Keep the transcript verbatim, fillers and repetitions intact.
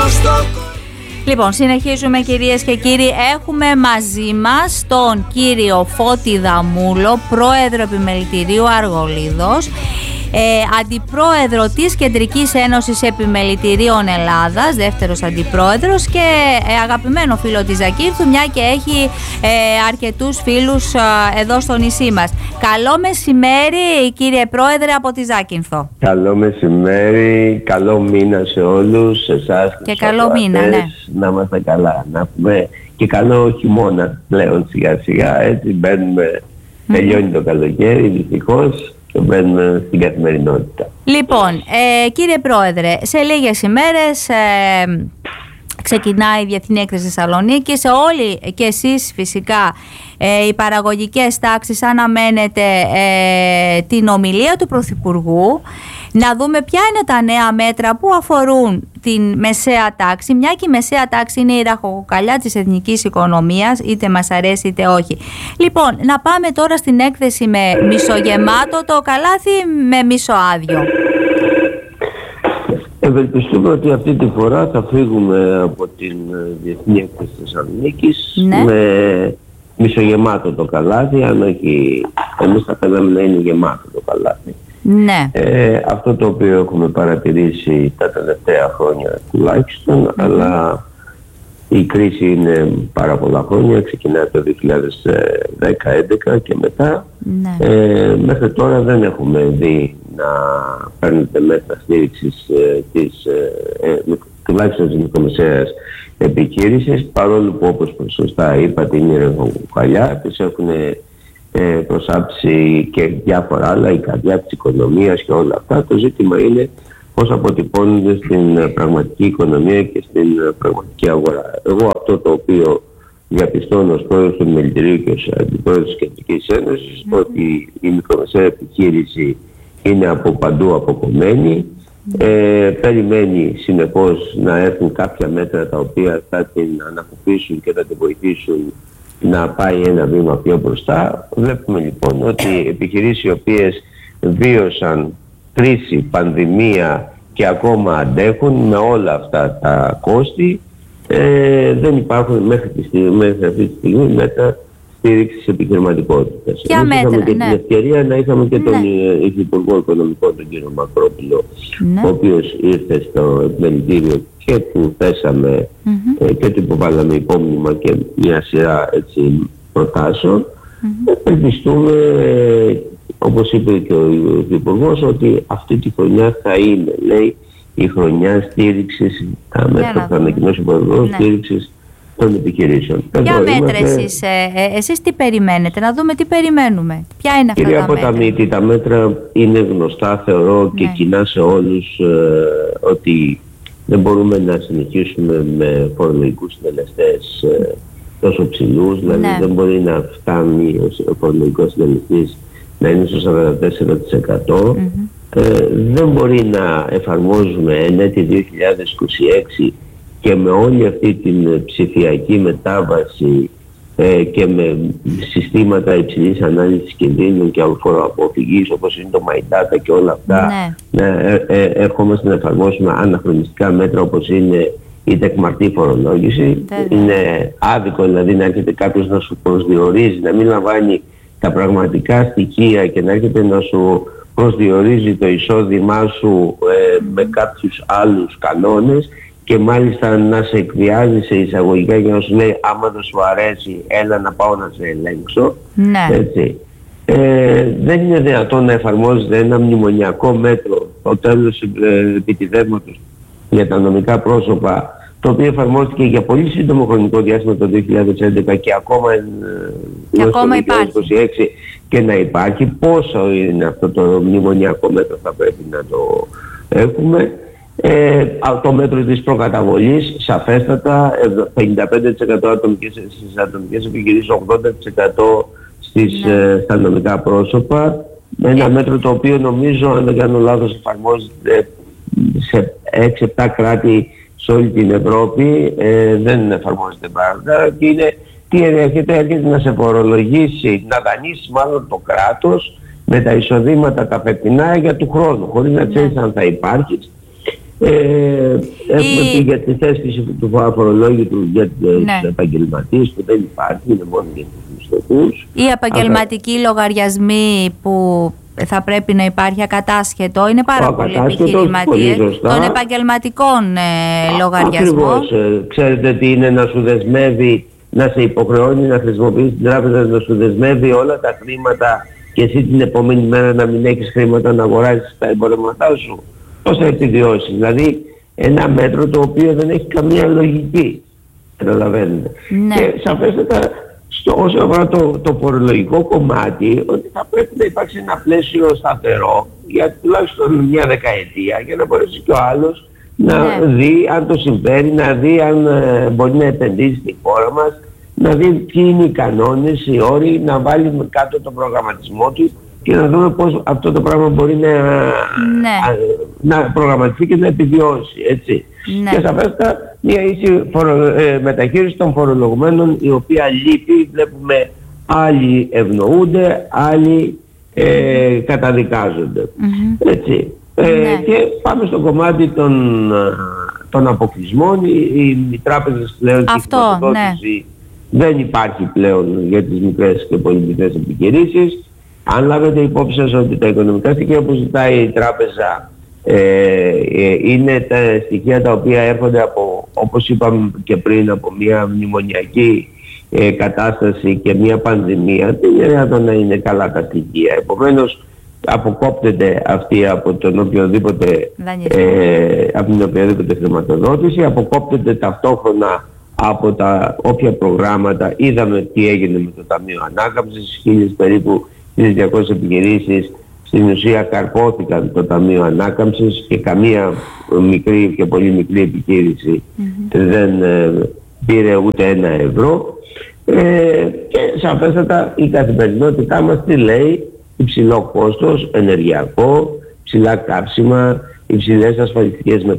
Λοιπόν, συνεχίζουμε κυρίες και κύριοι. Έχουμε μαζί μας τον κύριο Φώτη Δαμούλο, πρόεδρο επιμελητηρίου Αργολίδος, ε, αντιπρόεδρο της Κεντρικής Ένωσης Επιμελητηρίων Ελλάδας, δεύτερος αντιπρόεδρος και ε, αγαπημένο φίλο της Ζακύνθου, μια και έχει ε, αρκετούς φίλους ε, εδώ στο νησί μας. Καλό μεσημέρι κύριε πρόεδρε από τη Ζάκυνθο. Καλό μεσημέρι, καλό μήνα σε όλους, σε εσάς και καλό μήνα, ναι. Να είμαστε καλά, να πούμε και καλό χειμώνα πλέον σιγά σιγά, έτσι μπαίνουμε, mm-hmm. τελειώνει το καλοκαίρι δυστυχώς και μπαίνουμε στην καθημερινότητα. Λοιπόν, ε, κύριε πρόεδρε, σε λίγες ημέρες ε, ξεκινάει η Διεθνή Έκθεση Θεσσαλονίκη. Σε όλοι και εσείς φυσικά ε, οι παραγωγικές τάξεις αναμένετε ε, την ομιλία του Πρωθυπουργού, να δούμε ποια είναι τα νέα μέτρα που αφορούν την μεσαία τάξη, μια και η μεσαία τάξη είναι η ραχοκοκαλιά της εθνικής οικονομίας, είτε μας αρέσει είτε όχι. Λοιπόν, να πάμε τώρα στην έκθεση με μισογεμάτο το καλάθι με μισοάδιο. Ευελπιστούμε ότι αυτή τη φορά θα φύγουμε από την Διεθνή Έκθεση Θεσσαλονίκης, ναι, με μισογεμάτο το καλάθι, αν όχι εμείς θα θέλαμε να είναι γεμάτο το καλάθι. Ναι. Ε, αυτό το οποίο έχουμε παρατηρήσει τα τελευταία χρόνια τουλάχιστον, mm-hmm. αλλά η κρίση είναι πάρα πολλά χρόνια, ξεκινάει το δύο χιλιάδες δέκα έντεκα και μετά. Ναι. Ε, μέχρι τώρα δεν έχουμε δει να παίρνετε μέτρα στήριξης ε, της, ε, ε, τουλάχιστον της μικρομεσαίας επιχείρησης, παρόλο που όπως σωστά είπατε είναι η ραχοκοκαλιά, τις έχουν ε, προσάψει και διάφορα άλλα, η καρδιά της οικονομίας και όλα αυτά. Το ζήτημα είναι πώς αποτυπώνονται στην πραγματική οικονομία και στην πραγματική αγορά. Εγώ αυτό το οποίο διαπιστώνω ως πρόεδρος του Επιμελητηρίου και ως αντιπρόεδρος της Κεντρικής Ένωσης, mm-hmm. ότι η μικρομεσαία επιχείρηση είναι από παντού αποκομμένη, mm-hmm. ε, περιμένει συνεπώς να έρθουν κάποια μέτρα τα οποία θα την ανακουφίσουν και θα την βοηθήσουν να πάει ένα βήμα πιο μπροστά. Βλέπουμε λοιπόν ότι οι επιχειρήσεις οι οποίες βίωσαν κρίση, πανδημία και ακόμα αντέχουν με όλα αυτά τα κόστη, ε, δεν υπάρχουν μέχρι, τη στιγμή, μέχρι αυτή τη στιγμή μέτρα στήριξης επιχειρηματικότητας. Ποια μέτρα, είχαμε και ναι. την ευκαιρία να είχαμε και τον ναι. Υφυπουργό Οικονομικών, τον κύριο Μακρόπουλο, ναι. ο οποίος ήρθε στο επιμελητήριο και του θέσαμε mm-hmm. ε, και του υποβάλαμε υπόμνημα και μια σειρά έτσι, προτάσεων. Mm-hmm. Ελπιστούμε, ε, όπως είπε και ο Υπουργός, ότι αυτή τη χρονιά θα είναι, λέει, η χρονιά στήριξης, τα μέτρα που θα ανακοινώσει ο Υπουργός, ναι. στήριξης των επιχειρήσεων. Ποια μέτρα είμαστε... εσείς, ε, ε, εσείς τι περιμένετε, να δούμε τι περιμένουμε, ποια είναι αυτά Κυρία τα μέτρα. Ποταμίτη, τα μέτρα είναι γνωστά θεωρώ ναι. και κοινά σε όλους, ε, ότι δεν μπορούμε να συνεχίσουμε με φορολογικούς συντελεστές ε, τόσο ψηλούς, δηλαδή ναι. δεν μπορεί να φτάνει ο φορολογικός συντελεστής να είναι στο σαράντα τέσσερα τοις εκατό. Mm-hmm. Ε, δεν μπορεί να εφαρμόζουμε εν έτη δύο χιλιάδες είκοσι έξι και με όλη αυτή την ψηφιακή μετάβαση ε, και με συστήματα υψηλής ανάλυσης κινδύνων και φοροαποφυγής όπως είναι το MyData και όλα αυτά, ναι. ε, ε, ε, ερχόμαστε να εφαρμόσουμε αναχρονιστικά μέτρα όπως είναι η τεκμαρτή φορολόγηση. Yeah. Είναι άδικο δηλαδή να έρχεται κάποιος να σου προσδιορίζει, να μην λαμβάνει τα πραγματικά στοιχεία και να έρχεται να σου προσδιορίζει το εισόδημά σου ε, mm. με κάποιους άλλους κανόνες και μάλιστα να σε εκβιάζει σε εισαγωγικά και να σου λέει άμα δεν σου αρέσει έλα να πάω να σε ελέγξω. Ναι. Έτσι. Ε, δεν είναι δυνατόν να εφαρμόζεται ένα μνημονιακό μέτρο το τέλος ε, επιτιδεύματος για τα νομικά πρόσωπα, το οποίο εφαρμόστηκε για πολύ σύντομο χρονικό διάστημα το δύο χιλιάδες έντεκα και ακόμα, ε, και ακόμα το δύο χιλιάδες είκοσι έξι και να υπάρχει. Πόσο είναι αυτό το μνημονιακό μέτρο θα πρέπει να το έχουμε. Ε, το μέτρο της προκαταβολής σαφέστατα πενήντα πέντε τοις εκατό ατομικές, στις ατομικές επιχειρήσεις, ογδόντα τοις εκατό στις, ναι. ε, στα νομικά πρόσωπα. Ένα yeah. μέτρο το οποίο νομίζω, αν δεν κάνω λάθος, εφαρμόζεται σε έξι επτά κράτη σε όλη την Ευρώπη, ε, δεν εφαρμόζεται πάντα και είναι τι έρχεται, έρχεται να σε φορολογήσει, να δανείσει μάλλον το κράτος με τα εισοδήματα τα φετινά για του χρόνου, χωρίς να ξέρεις yeah. αν θα υπάρχει. Ε, έχουμε Η... πει για τη θέσπιση του αφορολόγητου για τους ναι. επαγγελματίες που δεν υπάρχει, είναι μόνο για τους μισθωτούς. Οι επαγγελματικοί Αλλά... λογαριασμοί που θα πρέπει να υπάρχει ακατάσχετο, είναι πάρα πολλοί επιχειρηματίες των επαγγελματικών ε, λογαριασμών. Ακριβώς. Ε, ξέρετε τι είναι να σου δεσμεύει, να σε υποχρεώνει να χρησιμοποιήσει την τράπεζα, να σου δεσμεύει όλα τα χρήματα και εσύ την επόμενη μέρα να μην έχεις χρήματα να αγοράσεις τα εμπορεύματά σου. Πώς θα επιβιώσεις? Δηλαδή ένα μέτρο το οποίο δεν έχει καμία λογική. Καταλαβαίνετε. Ναι. Και σαφέστατα στο, όσον αφορά το, το φορολογικό κομμάτι, ότι θα πρέπει να υπάρξει ένα πλαίσιο σταθερό για τουλάχιστον μια δεκαετία για να μπορέσει και ο άλλος να ναι. δει αν το συμφέρει, να δει αν ε, μπορεί να επενδύσει στη χώρα μας, να δει ποιοι είναι οι κανόνες, οι όροι, να βάλει κάτω τον προγραμματισμό του και να δούμε πώς αυτό το πράγμα μπορεί να, ναι. να προγραμματιστεί και να επιβιώσει, έτσι. Ναι. Και σαφέστα μια ίση φορο, ε, μεταχείριση των φορολογουμένων, η οποία λείπει. Βλέπουμε άλλοι ευνοούνται, άλλοι ε, καταδικάζονται. Mm-hmm. Έτσι. Ε, ναι. Και πάμε στο κομμάτι των, των αποκλεισμών. Οι, οι, οι τράπεζες πλέον και η χρηματοδότηση ναι. δεν υπάρχει πλέον για τις μικρές και πολύ μικρές επιχειρήσεις. Αν λάβετε υπόψη σας ότι τα οικονομικά στοιχεία που ζητάει η τράπεζα ε, ε, είναι τα στοιχεία τα οποία έρχονται από, όπως είπαμε και πριν, από μια μνημονιακή ε, κατάσταση και μια πανδημία, δεν είναι δυνατόν να είναι καλά τα στοιχεία. Επομένως αποκόπτεται αυτή από τον οποιοδήποτε, ε, από την οποιαδήποτε χρηματοδότηση, αποκόπτεται ταυτόχρονα από τα όποια προγράμματα. Είδαμε τι έγινε με το Ταμείο Ανάκαμψης, χίλιες περίπου χίλιες διακόσιες επιχειρήσεις στην ουσία καρπόθηκαν το Ταμείο Ανάκαμψης και καμία μικρή και πολύ μικρή επιχείρηση mm-hmm. δεν ε, πήρε ούτε ένα ευρώ. Ε, και σαφέστατα η καθημερινότητά μας τι λέει? Υψηλό κόστος, ενεργειακό, ψηλά καύσιμα, υψηλές ασφαλιστικές μεταφορές.